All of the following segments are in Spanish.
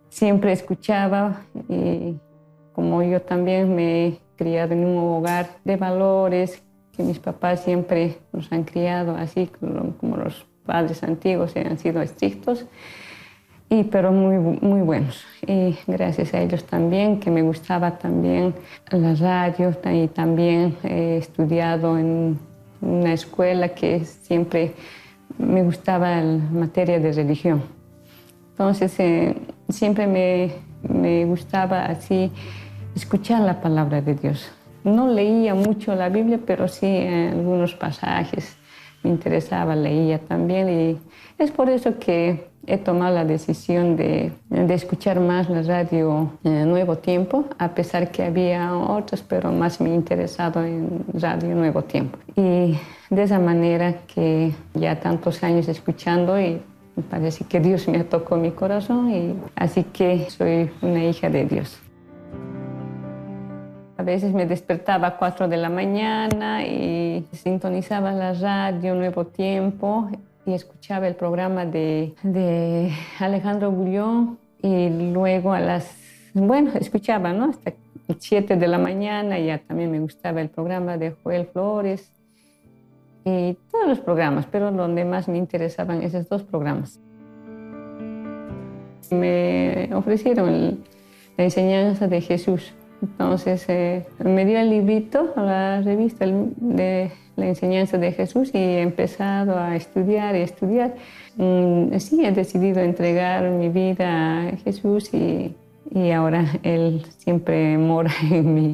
siempre escuchaba y como yo también me he criado en un hogar de valores, que mis papás siempre nos han criado así, como los padres antiguos han sido estrictos, pero muy buenos. Y gracias a ellos también, que me gustaba también la radio y también he estudiado en una escuela que siempre me gustaba la materia de religión. Entonces siempre me gustaba así escuchar la palabra de Dios. No leía mucho la Biblia, pero sí algunos pasajes me interesaba, leía también. Y es por eso que he tomado la decisión de escuchar más la radio Nuevo Tiempo, a pesar que había otros, pero más me he interesado en Radio Nuevo Tiempo. Y de esa manera que ya tantos años escuchando y me parece que Dios me tocó mi corazón y así que soy una hija de Dios. A veces me despertaba a 4 de la mañana y sintonizaba la radio Nuevo Tiempo y escuchaba el programa de Alejandro Bullón y luego escuchaba, ¿no? Hasta 7 de la mañana y ya también me gustaba el programa de Joel Flores y todos los programas, pero donde más me interesaban esos dos programas. Me ofrecieron la enseñanza de Jesús. Entonces me dio el librito, la revista de la enseñanza de Jesús y he empezado a estudiar y estudiar. Sí, he decidido entregar mi vida a Jesús y ahora Él siempre mora en mí.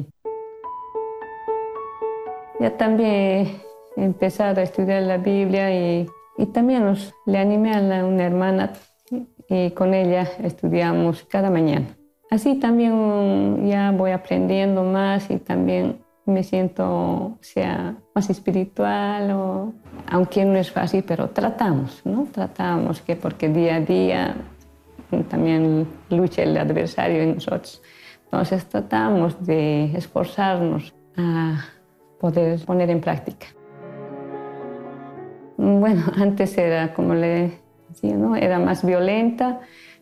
Ya también he empezado a estudiar la Biblia y también le animé a una hermana y con ella estudiamos cada mañana. Así también ya voy aprendiendo más y también me siento más espiritual, aunque no es fácil, pero tratamos, ¿no? Tratamos porque día a día también lucha el adversario en nosotros. Entonces tratamos de esforzarnos a poder poner en práctica. Bueno, antes era, como le decía, ¿no? Era más violenta,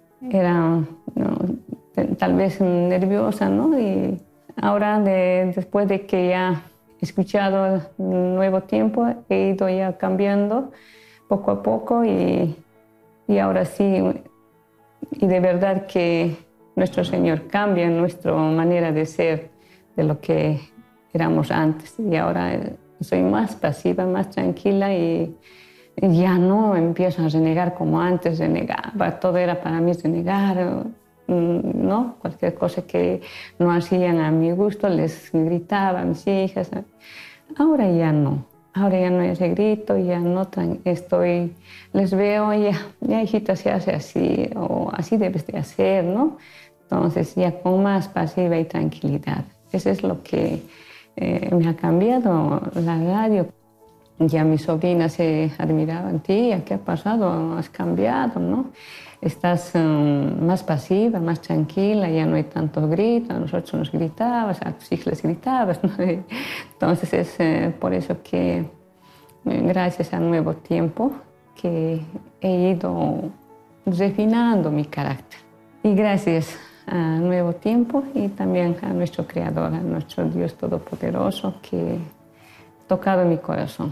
tal vez nerviosa, ¿no? Y ahora, después de que ya he escuchado el Nuevo Tiempo, he ido ya cambiando poco a poco y ahora sí, y de verdad que nuestro Señor cambia nuestra manera de ser de lo que éramos antes. Y ahora soy más pasiva, más tranquila y ya no empiezo a renegar como antes renegaba. Todo era para mí renegar, ¿no? Cualquier cosa que no hacían a mi gusto les gritaba a mis hijas. Ahora ya no ese grito, ya no les veo, ya hijita se hace así, o así debes de hacer, ¿no? Entonces ya con más pasiva y tranquilidad. Eso es lo que me ha cambiado la radio. Ya mis sobrinas se admiraban, tía, ¿qué ha pasado? Has cambiado, ¿no? Estás más pasiva, más tranquila, ya no hay tantos gritos, a nosotros nos gritabas, a tus hijos les gritabas, ¿no? Entonces es por eso que gracias al Nuevo Tiempo que he ido refinando mi carácter. Y gracias al Nuevo Tiempo y también a nuestro Creador, a nuestro Dios Todopoderoso que ha tocado mi corazón.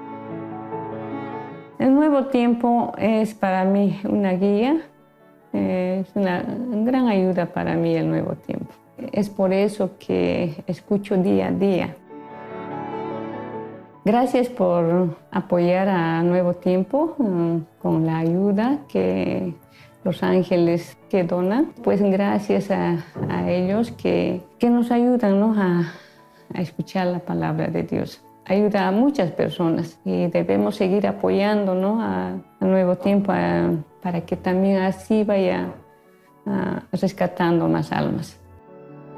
El Nuevo Tiempo es para mí una guía, es una gran ayuda para mí el Nuevo Tiempo. Es por eso que escucho día a día. Gracias por apoyar a Nuevo Tiempo con la ayuda que los ángeles que donan. Pues gracias a ellos que nos ayudan, ¿no? a escuchar la palabra de Dios. Ayuda a muchas personas y debemos seguir apoyando, ¿no? a Nuevo Tiempo para que también así vaya rescatando más almas.